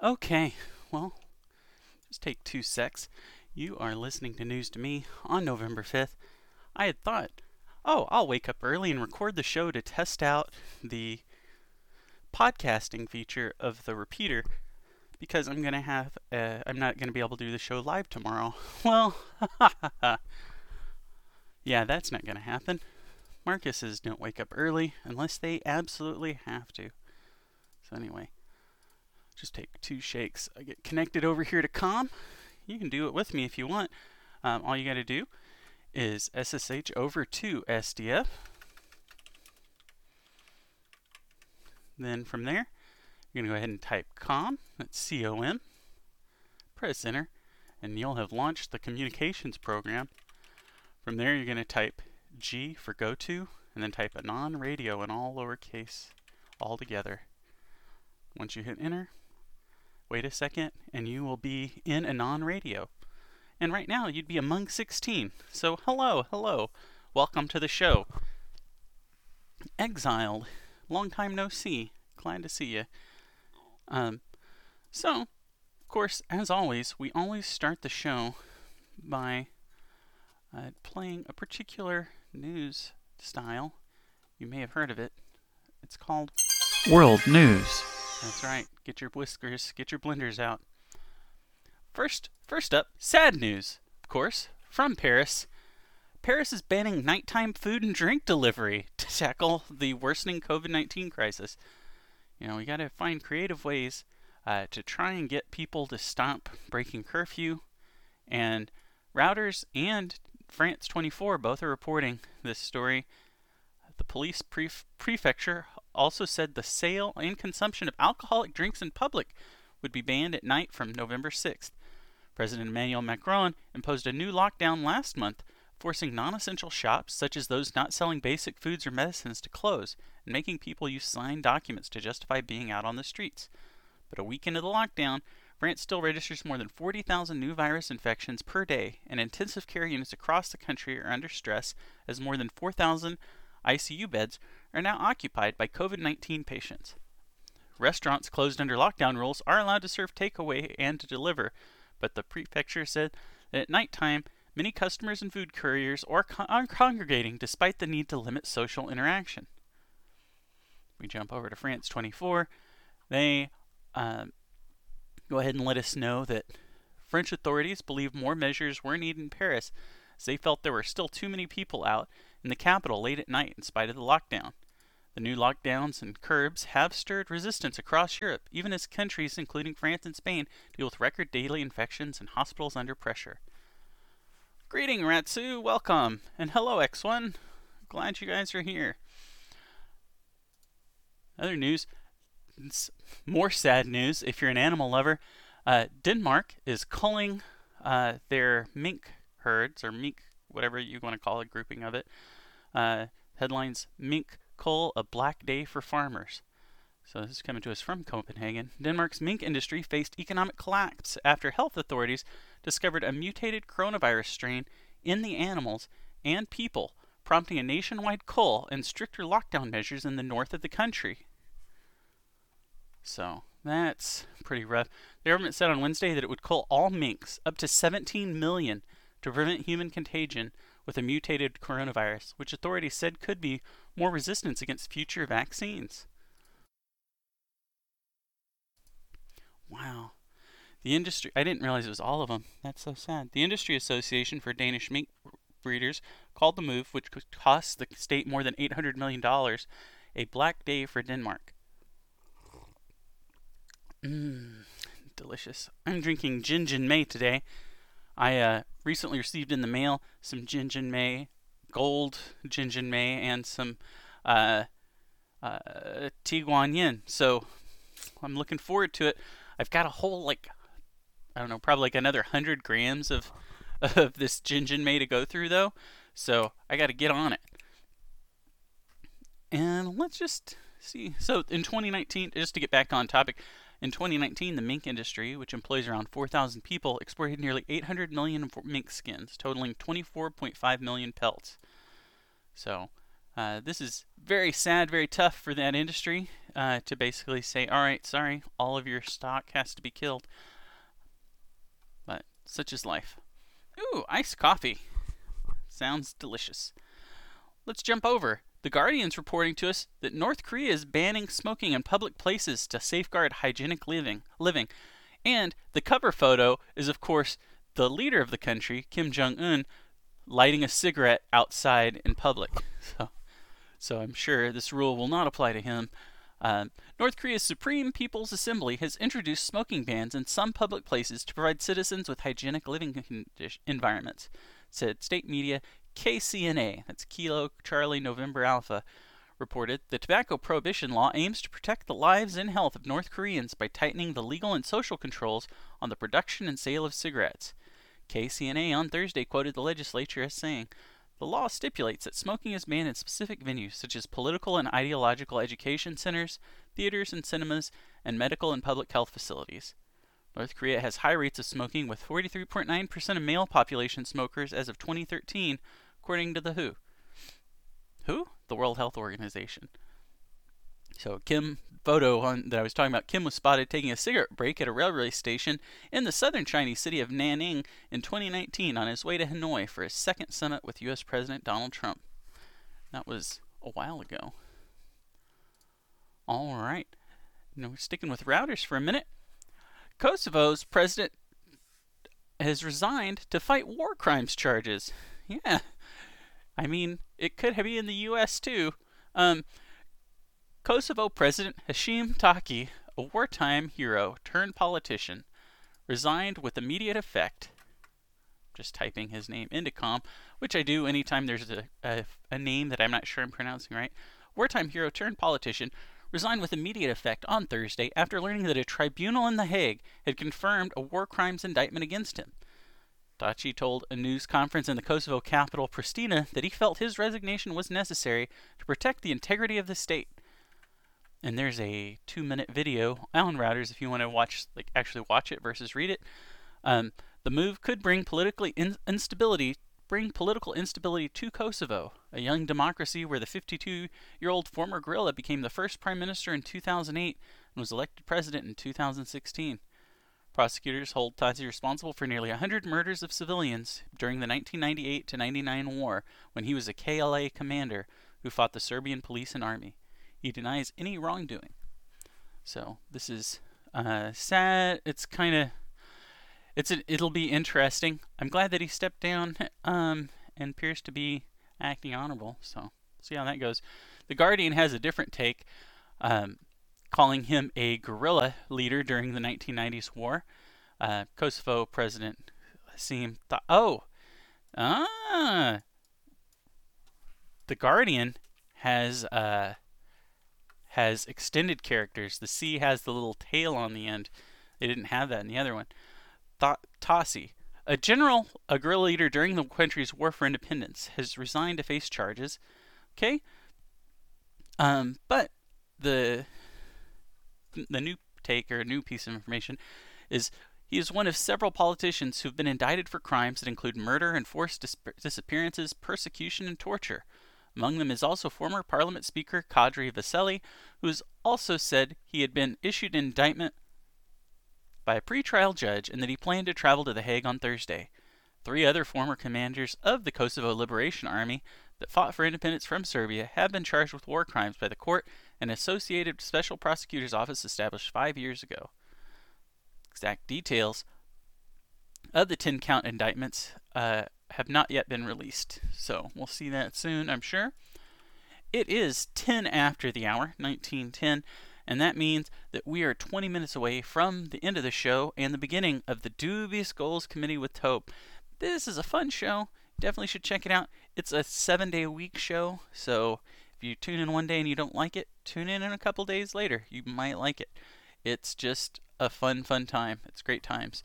Okay, well, just take 2 secs. You are listening to News to Me on November 5th. I had thought, I'll wake up early and record the show to test out the podcasting feature of the repeater because I'm not going to be able to do the show live tomorrow. Well, yeah, that's not going to happen. Marcuses don't wake up early unless they absolutely have to. So anyway, just take 2 shakes. I get connected over here to COM. You can do it with me if you want. All you got to do is SSH over to SDF. Then from there, you're going to go ahead and type COM, that's C-O-M, press enter, and you'll have launched the communications program. From there, you're going to type G for go to, and then type anon radio in all lowercase all together. Once you hit enter, wait a second, and you will be in anon radio. And right now, you'd be among 16. So hello, welcome to the show. Exiled, long time no see, glad to see you. So, of course, as always, we always start the show by playing a particular news style. You may have heard of it. It's called World News. That's right. Get your whiskers, get your blenders out. First up, sad news, of course, from Paris. Paris is banning nighttime food and drink delivery to tackle the worsening COVID-19 crisis. You know, we got to find creative ways to try and get people to stop breaking curfew. And Reuters and France 24 both are reporting this story. The police prefecture also said the sale and consumption of alcoholic drinks in public would be banned at night from November 6th. President Emmanuel Macron imposed a new lockdown last month, forcing non-essential shops, such as those not selling basic foods or medicines, to close, and making people use signed documents to justify being out on the streets. But a week into the lockdown, France still registers more than 40,000 new virus infections per day, and intensive care units across the country are under stress as more than 4,000 ICU beds are now occupied by COVID-19 patients. Restaurants closed under lockdown rules are allowed to serve takeaway and to deliver, but the prefecture said that at nighttime, many customers and food couriers are congregating despite the need to limit social interaction. We jump over to France 24. They go ahead and let us know that French authorities believe more measures were needed in Paris, as they felt there were still too many people out in the capital late at night in spite of the lockdown. The new lockdowns and curbs have stirred resistance across Europe, even as countries, including France and Spain, deal with record daily infections and hospitals under pressure. Greeting, Ratsu, welcome, and hello, X1. Glad you guys are here. Other news, more sad news if you're an animal lover. Denmark is culling their mink herds, or mink, whatever you want to call a grouping of it. Headlines, Mink Cull, a black day for farmers. So this is coming to us from Copenhagen. Denmark's mink industry faced economic collapse after health authorities discovered a mutated coronavirus strain in the animals and people, prompting a nationwide cull and stricter lockdown measures in the north of the country. So that's pretty rough. The government said on Wednesday that it would cull all minks, up to 17 million, to prevent human contagion with a mutated coronavirus, which authorities said could be more resistance against future vaccines. Wow. The industry, I didn't realize it was all of them. That's so sad. The Industry Association for Danish Mink Breeders called the move, which could cost the state more than $800 million, a black day for Denmark. Delicious. I'm drinking Gin May today. I recently received in the mail some Gin May, gold Gin May, and some Tiguan. So I'm looking forward to it. I've got a whole, probably another 100 grams of this Gin May to go through, though. So I got to get on it. And let's just see. So in 2019, just to get back on topic, in 2019, the mink industry, which employs around 4,000 people, exported nearly 800 million mink skins, totaling 24.5 million pelts. So, This is very sad, very tough for that industry to basically say, all right, sorry, all of your stock has to be killed. But such is life. Ooh, iced coffee. Sounds delicious. Let's jump over. The Guardian's reporting to us that North Korea is banning smoking in public places to safeguard hygienic living. And the cover photo is, of course, the leader of the country, Kim Jong-un, lighting a cigarette outside in public. So I'm sure this rule will not apply to him. North Korea's Supreme People's Assembly has introduced smoking bans in some public places to provide citizens with hygienic living environments, said state media KCNA, that's Kilo Charlie November Alpha, reported. The tobacco prohibition law aims to protect the lives and health of North Koreans by tightening the legal and social controls on the production and sale of cigarettes. KCNA on Thursday quoted the legislature as saying, "The law stipulates that smoking is banned in specific venues such as political and ideological education centers, theaters and cinemas, and medical and public health facilities." North Korea has high rates of smoking, with 43.9% of male population smokers as of 2013, according to the WHO. Who? The World Health Organization. So Kim, photo that I was talking about, Kim was spotted taking a cigarette break at a railway station in the southern Chinese city of Nanning in 2019 on his way to Hanoi for his second summit with U.S. President Donald Trump. That was a while ago. All right. Now we're sticking with routers for a minute. Kosovo's president has resigned to fight war crimes charges. Yeah. I mean, it could be in the U.S. too. Kosovo President Hashim Taki, a wartime hero turned politician, resigned with immediate effect. Just typing his name into COM, which I do anytime there's a name that I'm not sure I'm pronouncing right. Wartime hero turned politician resigned with immediate effect on Thursday after learning that a tribunal in The Hague had confirmed a war crimes indictment against him. Taci told a news conference in the Kosovo capital, Pristina, that he felt his resignation was necessary to protect the integrity of the state. And there's a 2-minute video on routers if you want to actually watch it versus read it. The move could bring political instability to Kosovo, a young democracy where the 52-year-old former guerrilla became the first prime minister in 2008 and was elected president in 2016. Prosecutors hold Taci responsible for nearly 100 murders of civilians during the 1998-99 war, when he was a KLA commander who fought the Serbian police and army. He denies any wrongdoing. So this is sad. It'll be interesting. I'm glad that he stepped down and appears to be acting honorable. So see how that goes. The Guardian has a different take, calling him a guerrilla leader during the 1990s war. Kosovo President Hashim The Guardian has extended characters. The C has the little tail on the end. They didn't have that in the other one. Taci, a guerrilla leader during the country's war for independence, has resigned to face charges. Okay? But the new take, or new piece of information, is he is one of several politicians who have been indicted for crimes that include murder and forced disappearances, persecution, and torture. Among them is also former Parliament Speaker Kadri Veseli, who has also said he had been issued an indictment by a pretrial judge and that he planned to travel to The Hague on Thursday. 3 other former commanders of the Kosovo Liberation Army that fought for independence from Serbia have been charged with war crimes by the court and Associated Special Prosecutor's Office established 5 years ago. Exact details of the 10-count indictments have not yet been released, so we'll see that soon, I'm sure. It is 10 after the hour, 19:10, and that means that we are 20 minutes away from the end of the show and the beginning of the Dubious Goals Committee with Tope. This is a fun show. Definitely should check it out. It's a 7-day-a-week show, so if you tune in one day and you don't like it, tune in a couple days later. You might like it. It's just a fun time. It's great times.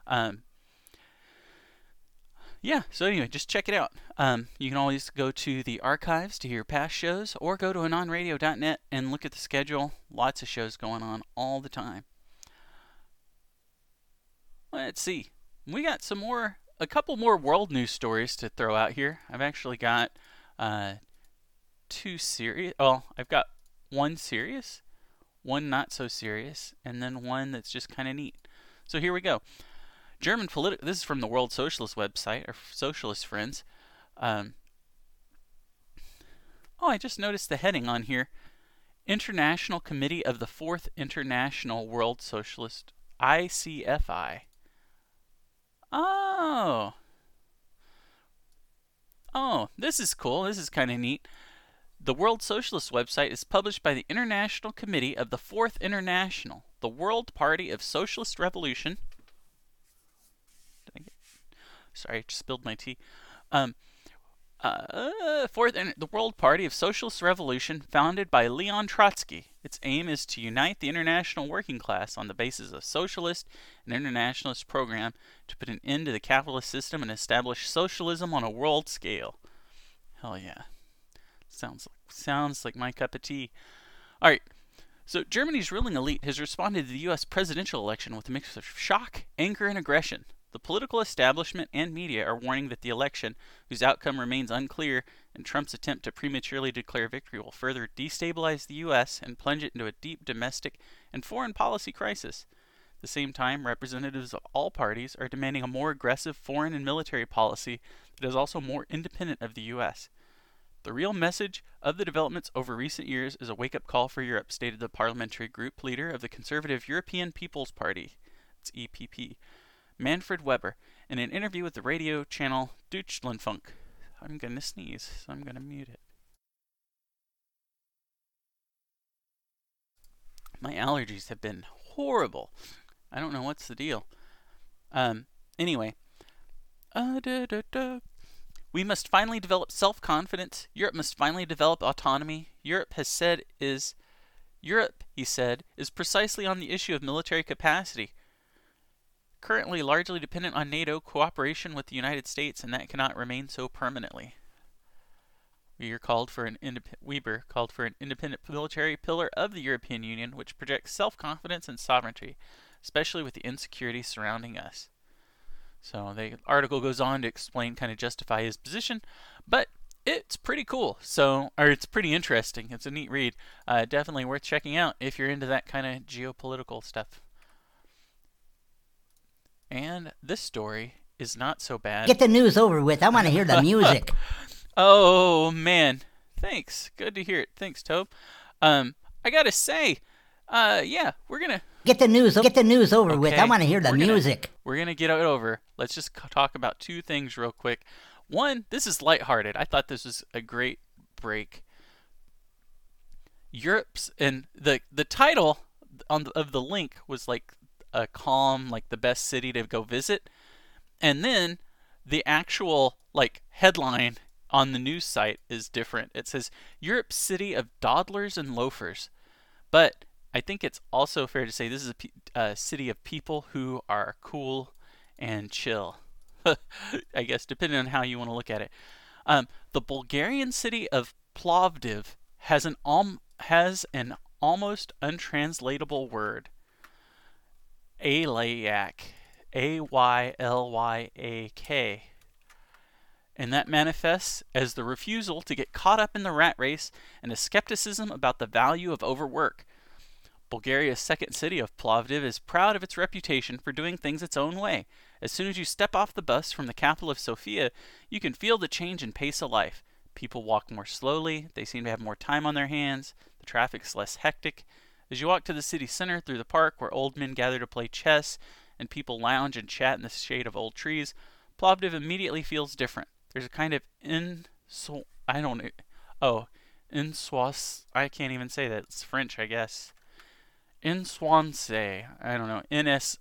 So anyway, just check it out. You can always go to the archives to hear past shows, or go to anonradio.net and look at the schedule. Lots of shows going on all the time. Let's see. We got a couple more world news stories to throw out here. I've actually got two serious. Well, I've got one serious, one not so serious, and then one that's just kind of neat. So here we go. German political. This is from the World Socialist website, our socialist friends. I just noticed the heading on here. International Committee of the Fourth International World Socialist, ICFI. Oh, this is cool. This is kind of neat. The World Socialist website is published by the International Committee of the Fourth International, the World Party of Socialist Revolution. Sorry, I just spilled my tea. The World Party of Socialist Revolution, founded by Leon Trotsky. Its aim is to unite the international working class on the basis of socialist and internationalist program to put an end to the capitalist system and establish socialism on a world scale. Hell yeah. Sounds like my cup of tea. Alright, so Germany's ruling elite has responded to the U.S. presidential election with a mix of shock, anger, and aggression. The political establishment and media are warning that the election, whose outcome remains unclear, and Trump's attempt to prematurely declare victory will further destabilize the U.S. and plunge it into a deep domestic and foreign policy crisis. At the same time, representatives of all parties are demanding a more aggressive foreign and military policy that is also more independent of the U.S. The real message of the developments over recent years is a wake-up call for Europe, stated the parliamentary group leader of the Conservative European People's Party, it's EPP, Manfred Weber, in an interview with the radio channel Deutschlandfunk. I'm going to sneeze, so I'm going to mute it. My allergies have been horrible. I don't know what's the deal. Anyway. We must finally develop self-confidence. Europe must finally develop autonomy. Europe, he said, is precisely on the issue of military capacity. Currently largely dependent on NATO cooperation with the United States, and that cannot remain so permanently. Weber called for an independent military pillar of the European Union, which projects self-confidence and sovereignty, especially with the insecurity surrounding us. So the article goes on to explain, kind of justify his position, but it's pretty cool. It's pretty interesting. It's a neat read. Definitely worth checking out if you're into that kind of geopolitical stuff. And this story is not so bad. Get the news over with. I want to hear the music. Oh, man. Thanks. Good to hear it. Thanks, Tobe. I gotta say, we're gonna... Get the news over with. I want to hear the music. We're gonna get it over. Let's just talk about two things real quick. One, this is lighthearted. I thought this was a great break. Europe's... And the title of the link was like... a calm, like the best city to go visit, and then the actual headline on the news site is different. It says Europe's city of dawdlers and loafers, but I think it's also fair to say this is a city of people who are cool and chill. I guess depending on how you want to look at it. The Bulgarian city of Plovdiv has an almost untranslatable word. Aylyak, Aylyak, and that manifests as the refusal to get caught up in the rat race and a skepticism about the value of overwork. Bulgaria's second city of Plovdiv is proud of its reputation for doing things its own way. As soon as you step off the bus from the capital of Sofia, you can feel the change in pace of life. People walk more slowly, they seem to have more time on their hands, the traffic's less hectic. As you walk to the city center through the park where old men gather to play chess and people lounge and chat in the shade of old trees, Plovdiv immediately feels different. There's a kind of I can't even say that. It's French, I guess. Insouciance. I don't know.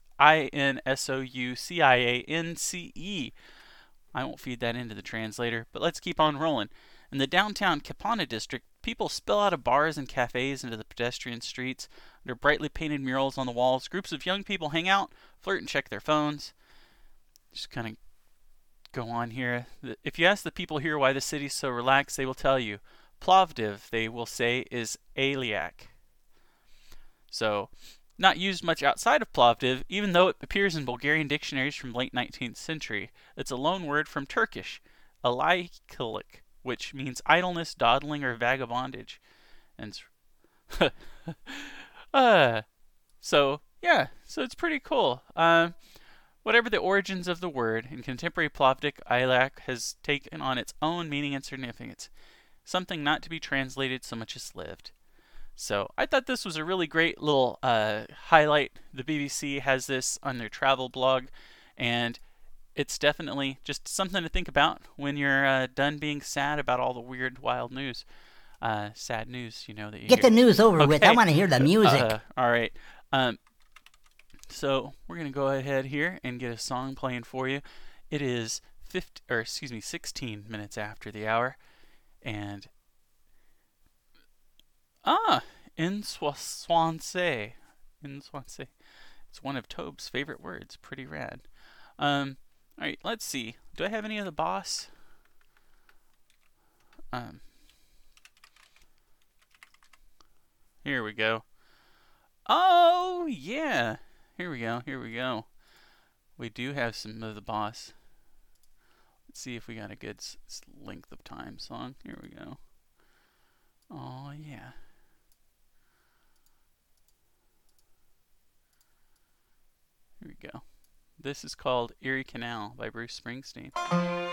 Insouciance. I won't feed that into the translator, but let's keep on rolling. In the downtown Kapana district, people spill out of bars and cafes into the pedestrian streets. Under brightly painted murals on the walls, groups of young people hang out, flirt, and check their phones. Just kind of go on here. If you ask the people here why the city's so relaxed, they will tell you. Plovdiv, they will say, is Aylyak. So, not used much outside of Plovdiv, even though it appears in Bulgarian dictionaries from late 19th century. It's a loan word from Turkish, Alaykilik, which means idleness, dawdling, or vagabondage. And so it's pretty cool. Whatever the origins of the word, in contemporary Plovdiv, Ilak has taken on its own meaning and significance, something not to be translated so much as lived. So I thought this was a really great little highlight. The BBC has this on their travel blog, and it's definitely just something to think about when you're done being sad about all the weird, wild news. Sad news, that you Get hear. the news over with. I Okay. want to hear the music. All right. So we're gonna go ahead here and get a song playing for you. It is 16 minutes after the hour, and in Swansea. It's one of Tobe's favorite words. Pretty rad. All right. Let's see. Do I have any of the boss? Here we go. Oh yeah. Here we go. We do have some of the boss. Let's see if we got a good length of time song. Here we go. Oh yeah. Here we go. This is called Erie Canal by Bruce Springsteen.